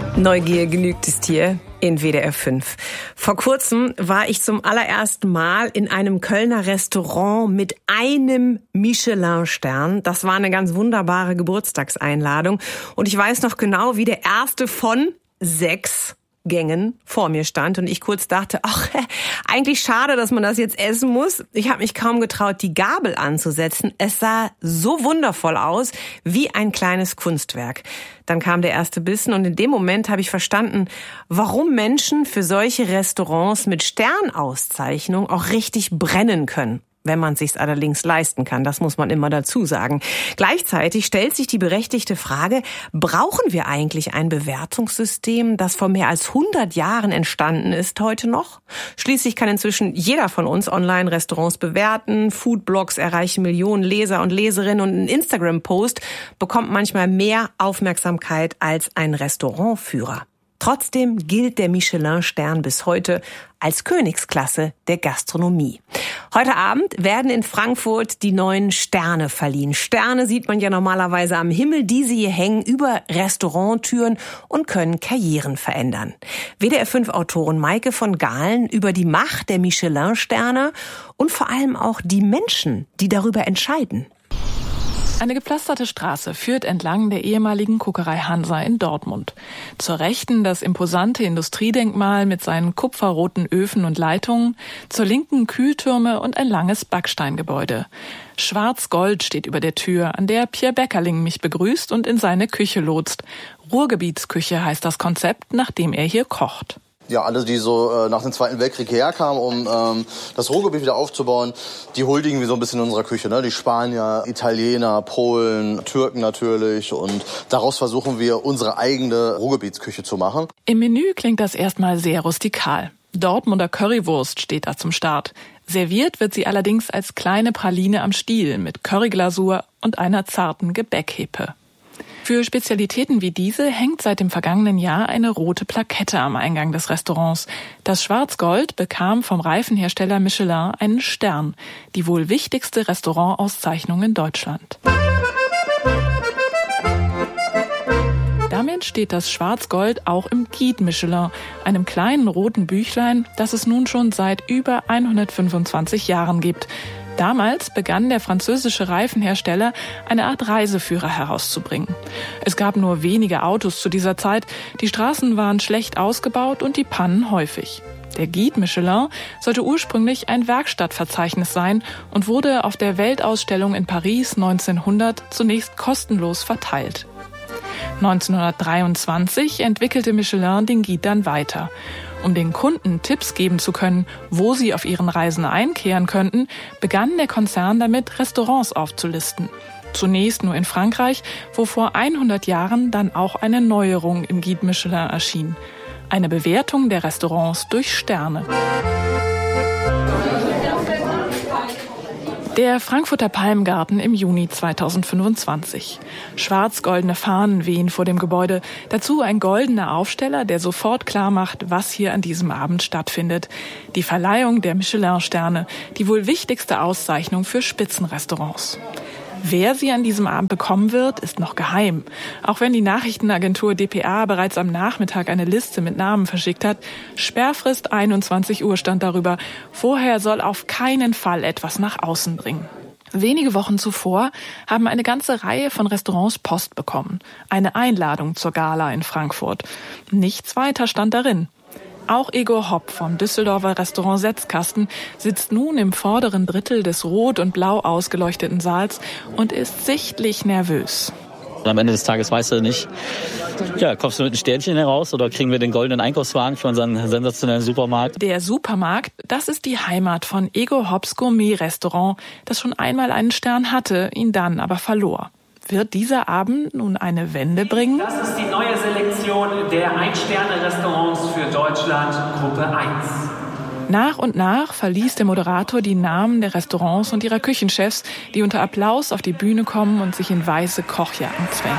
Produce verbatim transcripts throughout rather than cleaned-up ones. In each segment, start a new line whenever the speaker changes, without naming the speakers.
Neugier genügt es Tier in W D R fünf. Vor kurzem war ich zum allerersten Mal in einem Kölner Restaurant mit einem Michelin-Stern. Das war eine ganz wunderbare Geburtstagseinladung. Und ich weiß noch genau, wie der erste von sechs Gängen vor mir stand und ich kurz dachte, ach, eigentlich schade, dass man das jetzt essen muss. Ich habe mich kaum getraut, die Gabel anzusetzen. Es sah so wundervoll aus, wie ein kleines Kunstwerk. Dann kam der erste Bissen und in dem Moment habe ich verstanden, warum Menschen für solche Restaurants mit Sternauszeichnung auch richtig brennen können. Wenn man es sich allerdings leisten kann, das muss man immer dazu sagen. Gleichzeitig stellt sich die berechtigte Frage, brauchen wir eigentlich ein Bewertungssystem, das vor mehr als hundert Jahren entstanden ist, heute noch? Schließlich kann inzwischen jeder von uns Online-Restaurants bewerten, Foodblogs erreichen Millionen Leser und Leserinnen und ein Instagram-Post bekommt manchmal mehr Aufmerksamkeit als ein Restaurantführer. Trotzdem gilt der Michelin-Stern bis heute als Königsklasse der Gastronomie. Heute Abend werden in Frankfurt die neuen Sterne verliehen. Sterne sieht man ja normalerweise am Himmel. Diese hier hängen über Restauranttüren und können Karrieren verändern. W D R fünf Autorin Maike von Galen über die Macht der Michelin-Sterne und vor allem auch die Menschen, die darüber entscheiden.
Eine gepflasterte Straße führt entlang der ehemaligen Kokerei Hansa in Dortmund. Zur Rechten das imposante Industriedenkmal mit seinen kupferroten Öfen und Leitungen, zur Linken Kühltürme und ein langes Backsteingebäude. Schwarz-Gold steht über der Tür, an der Pierre Beckerling mich begrüßt und in seine Küche lotst. Ruhrgebietsküche heißt das Konzept, nach dem er hier kocht.
Ja, alle, die so äh, nach dem Zweiten Weltkrieg hierher kamen, um ähm, das Ruhrgebiet wieder aufzubauen, die huldigen wir so ein bisschen in unserer Küche. Ne? Die Spanier, Italiener, Polen, Türken natürlich. Und daraus versuchen wir, unsere eigene Ruhrgebietsküche zu machen.
Im Menü klingt das erstmal sehr rustikal. Dortmunder Currywurst steht da zum Start. Serviert wird sie allerdings als kleine Praline am Stiel mit Curryglasur und einer zarten Gebäckhefe. Für Spezialitäten wie diese hängt seit dem vergangenen Jahr eine rote Plakette am Eingang des Restaurants. Das Schwarz-Gold bekam vom Reifenhersteller Michelin einen Stern, die wohl wichtigste Restaurantauszeichnung in Deutschland. Damit steht das Schwarz-Gold auch im Guide Michelin, einem kleinen roten Büchlein, das es nun schon seit über hundertfünfundzwanzig Jahren gibt. Damals begann der französische Reifenhersteller, eine Art Reiseführer herauszubringen. Es gab nur wenige Autos zu dieser Zeit, die Straßen waren schlecht ausgebaut und die Pannen häufig. Der Guide Michelin sollte ursprünglich ein Werkstattverzeichnis sein und wurde auf der Weltausstellung in Paris neunzehnhundert zunächst kostenlos verteilt. neunzehnhundertdreiundzwanzig entwickelte Michelin den Guide dann weiter. Um den Kunden Tipps geben zu können, wo sie auf ihren Reisen einkehren könnten, begann der Konzern damit, Restaurants aufzulisten. Zunächst nur in Frankreich, wo vor hundert Jahren dann auch eine Neuerung im Guide Michelin erschien. Eine Bewertung der Restaurants durch Sterne. Der Frankfurter Palmgarten im Juni zweitausendfünfundzwanzig. Schwarz-goldene Fahnen wehen vor dem Gebäude. Dazu ein goldener Aufsteller, der sofort klar macht, was hier an diesem Abend stattfindet. Die Verleihung der Michelin-Sterne, die wohl wichtigste Auszeichnung für Spitzenrestaurants. Wer sie an diesem Abend bekommen wird, ist noch geheim. Auch wenn die Nachrichtenagentur D P A bereits am Nachmittag eine Liste mit Namen verschickt hat, Sperrfrist einundzwanzig Uhr stand darüber. Vorher soll auf keinen Fall etwas nach außen dringen. Wenige Wochen zuvor haben eine ganze Reihe von Restaurants Post bekommen. Eine Einladung zur Gala in Frankfurt. Nichts weiter stand darin. Auch Igor Hopp vom Düsseldorfer Restaurant Setzkasten sitzt nun im vorderen Drittel des rot und blau ausgeleuchteten Saals und ist sichtlich nervös.
Am Ende des Tages weißt du nicht, ja, kommst du mit einem Sternchen heraus oder kriegen wir den goldenen Einkaufswagen für unseren sensationellen Supermarkt?
Der Supermarkt, das ist die Heimat von Igor Hopps Gourmet-Restaurant, das schon einmal einen Stern hatte, ihn dann aber verlor. Wird dieser Abend nun eine Wende bringen?
Das ist die neue Selektion der Ein-Sterne-Restaurants für Deutschland, Gruppe eins.
Nach und nach verließ der Moderator die Namen der Restaurants und ihrer Küchenchefs, die unter Applaus auf die Bühne kommen und sich in weiße Kochjacken zwängen.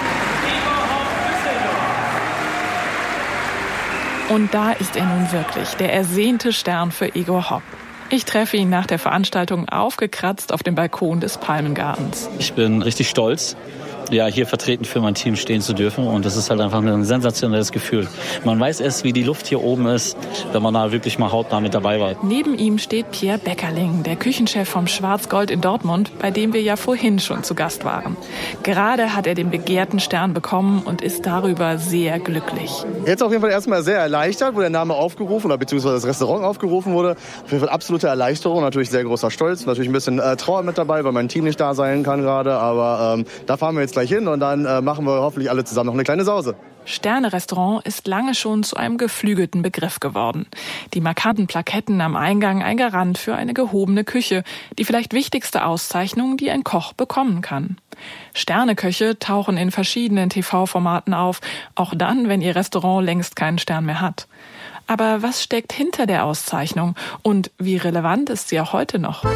Und da ist er nun wirklich, der ersehnte Stern für Igor Hopp. Ich treffe ihn nach der Veranstaltung aufgekratzt auf dem Balkon des Palmengartens.
Ich bin richtig stolz ja, hier vertreten für mein Team stehen zu dürfen. Und das ist halt einfach ein sensationelles Gefühl. Man weiß erst, wie die Luft hier oben ist, wenn man da wirklich mal hautnah mit dabei war.
Neben ihm steht Pierre Beckerling, der Küchenchef vom Schwarz-Gold in Dortmund, bei dem wir ja vorhin schon zu Gast waren. Gerade hat er den begehrten Stern bekommen und ist darüber sehr glücklich.
Jetzt auf jeden Fall erstmal sehr erleichtert, wo der Name aufgerufen oder beziehungsweise das Restaurant aufgerufen wurde. Auf jeden Fall absolute Erleichterung, natürlich sehr großer Stolz, natürlich ein bisschen äh, Trauer mit dabei, weil mein Team nicht da sein kann gerade, aber ähm, da fahren wir jetzt gleich hin und dann äh, machen wir hoffentlich alle zusammen noch eine kleine Sause.
Sterne-Restaurant ist lange schon zu einem geflügelten Begriff geworden. Die markanten Plaketten am Eingang ein Garant für eine gehobene Küche, die vielleicht wichtigste Auszeichnung, die ein Koch bekommen kann. Sterneköche tauchen in verschiedenen T V-Formaten auf, auch dann, wenn ihr Restaurant längst keinen Stern mehr hat. Aber was steckt hinter der Auszeichnung und wie relevant ist sie auch heute noch?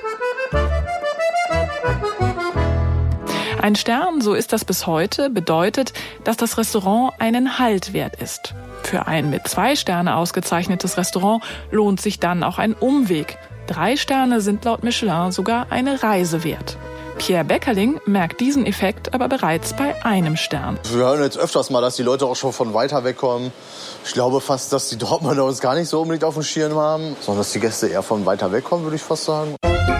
Ein Stern, so ist das bis heute, bedeutet, dass das Restaurant einen Halt wert ist. Für ein mit zwei Sterne ausgezeichnetes Restaurant lohnt sich dann auch ein Umweg. Drei Sterne sind laut Michelin sogar eine Reise wert. Pierre Beckerling merkt diesen Effekt aber bereits bei einem Stern.
Wir hören jetzt öfters mal, dass die Leute auch schon von weiter weg kommen. Ich glaube fast, dass die Dortmunder uns gar nicht so unbedingt auf dem Schirm haben, sondern dass die Gäste eher von weiter weg kommen, würde ich fast sagen.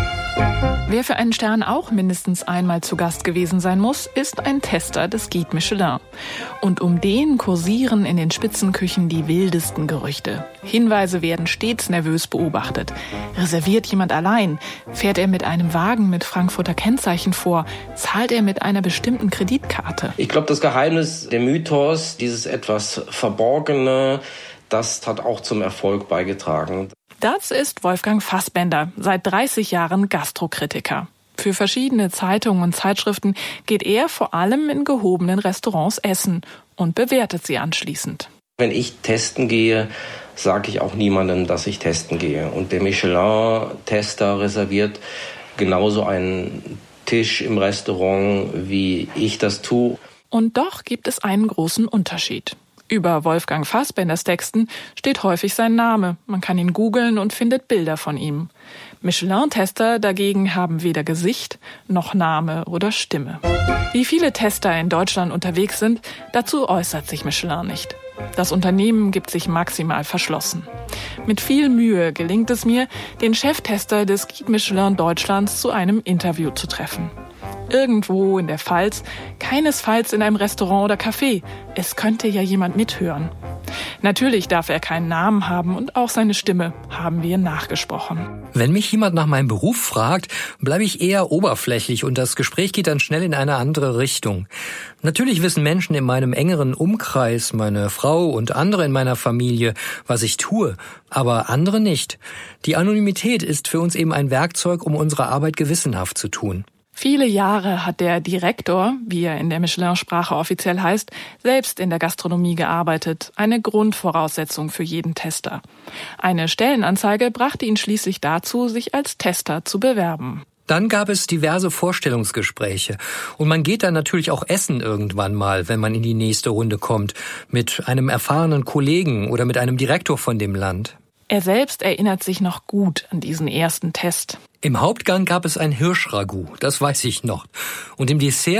Wer für einen Stern auch mindestens einmal zu Gast gewesen sein muss, ist ein Tester des Guide Michelin. Und um den kursieren in den Spitzenküchen die wildesten Gerüchte. Hinweise werden stets nervös beobachtet. Reserviert jemand allein? Fährt er mit einem Wagen mit Frankfurter Kennzeichen vor? Zahlt er mit einer bestimmten Kreditkarte?
Ich glaube, das Geheimnis, der Mythos, dieses etwas Verborgene, das hat auch zum Erfolg beigetragen.
Das ist Wolfgang Fassbender, seit dreißig Jahren Gastrokritiker. Für verschiedene Zeitungen und Zeitschriften geht er vor allem in gehobenen Restaurants essen und bewertet sie anschließend.
Wenn ich testen gehe, sage ich auch niemandem, dass ich testen gehe. Und der Michelin-Tester reserviert genauso einen Tisch im Restaurant, wie ich das tue.
Und doch gibt es einen großen Unterschied. Über Wolfgang Fassbenders Texten steht häufig sein Name. Man kann ihn googeln und findet Bilder von ihm. Michelin-Tester dagegen haben weder Gesicht noch Name oder Stimme. Wie viele Tester in Deutschland unterwegs sind, dazu äußert sich Michelin nicht. Das Unternehmen gibt sich maximal verschlossen. Mit viel Mühe gelingt es mir, den Cheftester des Guide Michelin Deutschlands zu einem Interview zu treffen. Irgendwo in der Pfalz, keinesfalls in einem Restaurant oder Café. Es könnte ja jemand mithören. Natürlich darf er keinen Namen haben und auch seine Stimme haben wir nachgesprochen.
Wenn mich jemand nach meinem Beruf fragt, bleibe ich eher oberflächlich und das Gespräch geht dann schnell in eine andere Richtung. Natürlich wissen Menschen in meinem engeren Umkreis, meine Frau und andere in meiner Familie, was ich tue, aber andere nicht. Die Anonymität ist für uns eben ein Werkzeug, um unsere Arbeit gewissenhaft zu tun.
Viele Jahre hat der Direktor, wie er in der Michelin-Sprache offiziell heißt, selbst in der Gastronomie gearbeitet. Eine Grundvoraussetzung für jeden Tester. Eine Stellenanzeige brachte ihn schließlich dazu, sich als Tester zu bewerben.
Dann gab es diverse Vorstellungsgespräche. Und man geht dann natürlich auch essen irgendwann mal, wenn man in die nächste Runde kommt. Mit einem erfahrenen Kollegen oder mit einem Direktor von dem Land.
Er selbst erinnert sich noch gut an diesen ersten Test.
Im Hauptgang gab es ein Hirschragout, das weiß ich noch. Und im Dessert